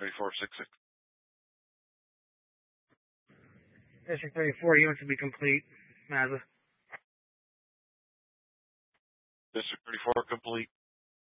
3466. District 34, units to be complete. Mazda. District 34 complete.